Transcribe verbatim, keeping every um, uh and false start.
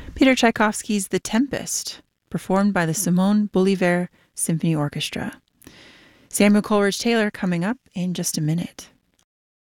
Peter Tchaikovsky's The Tempest, performed by the Simone Bolivar Symphony Orchestra. Samuel Coleridge Taylor coming up in just a minute.